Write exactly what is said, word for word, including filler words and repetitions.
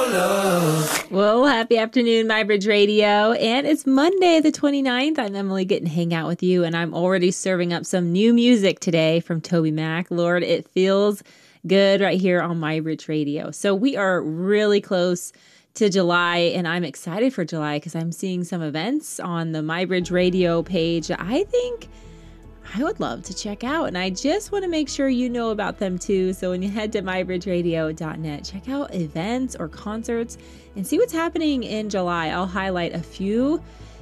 Well, happy afternoon, MyBridge Radio. And it's Monday the twenty-ninth. I'm Emily, getting to hang out with you, and I'm already serving up some new music today from TobyMac. Lord, it feels good right here on MyBridge Radio. So we are really close to July, and I'm excited for July because I'm seeing some events on the MyBridge Radio page I think I would love to check out, and I just want to make sure you know about them too. So when you head to my bridge radio dot net, check out events or concerts and see what's happening in July. I'll highlight a few